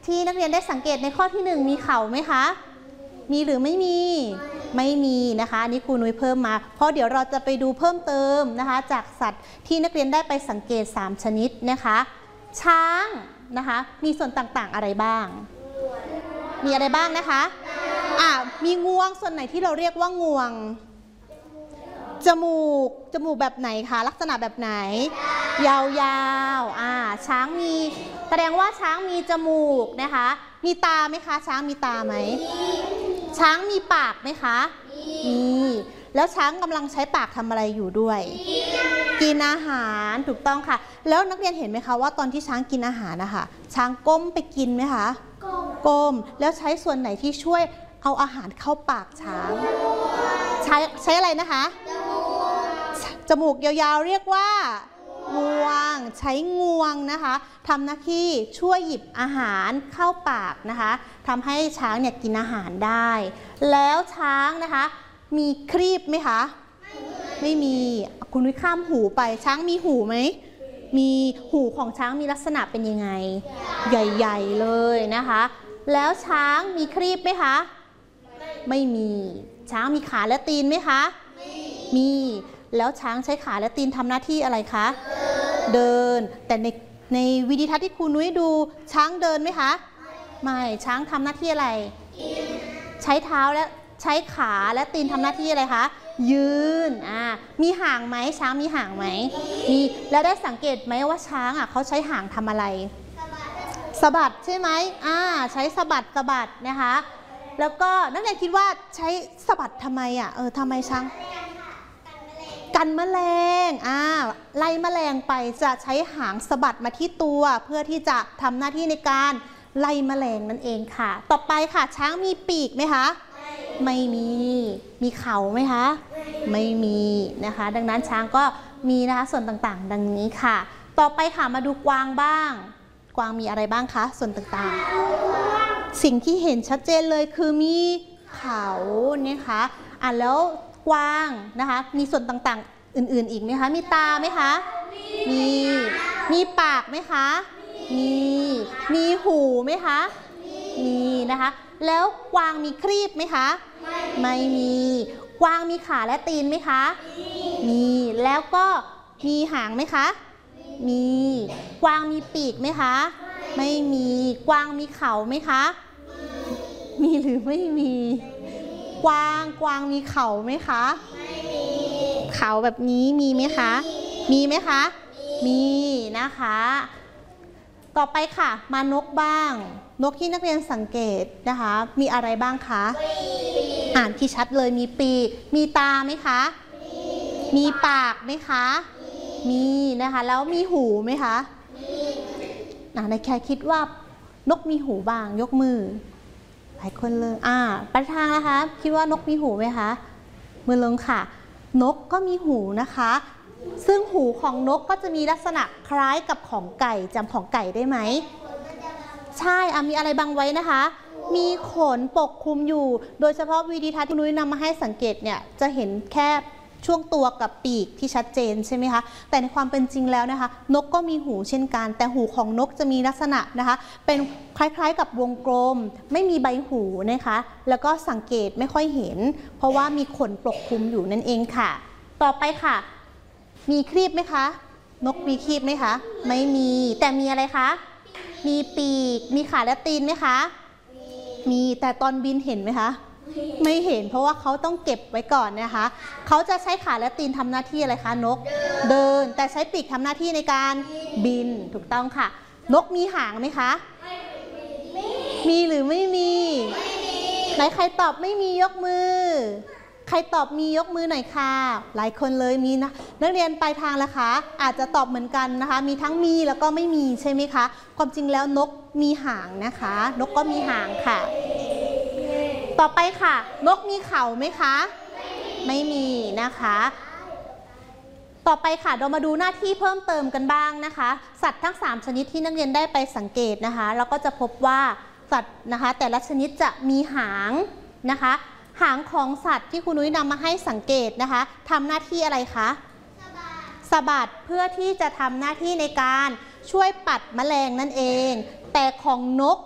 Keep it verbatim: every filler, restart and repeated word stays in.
ที่นักเรียนได้สังเกตในข้อที่หนึ่งมีเขาไหมคะมีหรือไม่มีไม่มีนะคะอันนี้ครูนุ้ยเพิ่มมาเพราะเดี๋ยวเราจะไปดูเพิ่มเติมนะคะจากสัตว์ที่นักเรียนได้ไปสังเกตสามชนิดนะคะช้างนะคะมีส่วนต่างๆอะไรบ้างมีอะไรบ้างนะคะอ่ามีงวงส่วนไหนที่เราเรียกว่างวงจมูกจมูกแบบไหนคะลักษณะแบบไหนยาวๆอ่าช้างมีแสดงว่าช้างมีจมูกนะคะมีตาไหมคะช้างมีตาไหมช้างมีปากไหมคะมีแล้วช้างกำลังใช้ปากทำอะไรอยู่ด้วยกินอาหารถูกต้องค่ะแล้วนักเรียนเห็นไหมคะว่าตอนที่ช้างกินอาหารนะคะช้างก้มไปกินไหมคะก้มแล้วใช้ส่วนไหนที่ช่วยเอาอาหารเข้าปากช้างใช้ใช้อะไรนะคะจมูกยาวๆเรียกว่างวงใช้งวงนะคะทำหน้าที่ช่วยหยิบอาหารเข้าปากนะคะทำให้ช้างเนี่ยกินอาหารได้แล้วช้างนะคะมีครีบไหมคะไม่มีคุณวิข้ามหูไปช้างมีหูไหมมีหูของช้างมีลักษณะเป็นยังไงใหญ่ๆเลยนะคะแล้วช้างมีครีบไหมคะไม่มีช้างมีขาและตีนไหมคะมีแล้วช้างใช้ขาและตีนทำหน้าที่อะไรคะเดินแต่ในในวิดีทัศน์ที่ครูนุ้ยดูช้างเดินไหมคะไม่ช้างทำหน้าที่อะไรใช้เท้าและใช้ขาและตีนทำหน้าที่อะไรคะยืนอ่ามีหางไหมช้างมีหางไหมมีแล้วได้สังเกตไหมว่าช้างอ่ะเขาใช้หางทำอะไรสะบัดใช่ไหมอ่าใช้สะบัดสะบัดนะคะแล้วก็นักเรียนคิดว่าใช้สะบัดทำไมอ่ะเออทำไมช้างกันแมลงอ่าไล่แมลงไปจะใช้หางสะบัดมาที่ตัวเพื่อที่จะทำหน้าที่ในการไล่แมลงนั่นเองค่ะต่อไปค่ะช้างมีปีกไหมคะไม่มีมีเขาไหมคะไม่มีนะคะดังนั้นช้างก็มีนะคะส่วนต่างๆดังนี้ค่ะต่อไปค่ะมาดูกวางบ้างกวางมีอะไรบ้างคะส่วนต่างๆสิ่งที่เห็นชัดเจนเลยคือมีเขาเนี่ยค่ะอ่ะแล้วกวางนะคะมีส่วนต่างๆอื่นๆอีกไหมคะมีตาไหมคะมีมีปากไหมคะมีมีหูไหมคะมีนะคะแล้วกวางมีครีบไหมคะไม่มีกวางมีขาและตีนไหมคะมีแล้วก็มีหางไหมคะมีกวางมีปีกไหมคะไม่มีกวางมีเขาไหมคะมีหรือไม่มีกวางกวางมีเขาไหมคะไม่มีเขาแบบนี้มีไหมคะมีไหมคะมีนะคะต่อไปค่ะมานกบ้างนกที่นักเรียนสังเกตนะคะมีอะไรบ้างคะอ่านที่ชัดเลยมีปีกมีตาไหมคะมีปากไหมคะมีนะคะแล้วมีหูไหมคะอ่าในแค่คิดว่านกมีหูบ้างยกมือหลายคนเลยอ่าประธานนะคะคิดว่านกมีหูไหมคะมือลงค่ะนกก็มีหูนะคะซึ่งหูของนกก็จะมีลักษณะคล้ายกับของไก่จำของไก่ได้ไหมใช่อ่ะมีอะไรบังไว้นะคะมีขนปกคลุมอยู่โดยเฉพาะวิดีทัศน์ที่นุ้ยนำมาให้สังเกตเนี่ยจะเห็นแค่ช่วงตัวกับปีกที่ชัดเจนใช่ไหมคะแต่ในความเป็นจริงแล้วนะคะนกก็มีหูเช่นกันแต่หูของนกจะมีลักษณะนะคะเป็นคล้ายๆกับวงกลมไม่มีใบหูนะคะแล้วก็สังเกตไม่ค่อยเห็นเพราะว่ามีขนปกคลุมอยู่นั่นเองค่ะต่อไปค่ะมีครีบไหมคะนกมีครีบไหมคะไม่มีแต่มีอะไรคะมีปีกมีขาและตีนไหมคะมีแต่ตอนบินเห็นไหมคะไม่เห็นเพราะว่าเขาต้องเก็บไว้ก่อนนะคะเขาจะใช้ขาและตีนทำหน้าที่อะไรคะนกเดินแต่ใช้ปีกทำหน้าที่ในการบินถูกต้องค่ะนกมีหางไหมคะมีหรือไม่มีไหนใครตอบไม่มียกมือใครตอบมียกมือหน่อยค่ะหลายคนเลยมีนะนักเรียนปลายทางแล้วคะอาจจะตอบเหมือนกันนะคะมีทั้งมีแล้วก็ไม่มีใช่ไหมคะความจริงแล้วนกมีหางนะคะนกก็มีหางค่ะต่อไปค่ะนกมีเขาไหมคะไม่มีนะคะต่อไปค่ะเรามาดูหน้าที่เพิ่มเติมกันบ้างนะคะสัตว์ทั้งสามชนิดที่นักเรียนได้ไปสังเกตนะคะเราก็จะพบว่าสัตว์นะคะแต่ละชนิดจะมีหางนะคะหางของสัตว์ที่ครูนุ้ยนำมาให้สังเกตนะคะทำหน้าที่อะไรคะสะบัดเพื่อที่จะทำหน้าที่ในการช่วยปัดแมลงนั่นเองแต่ของนก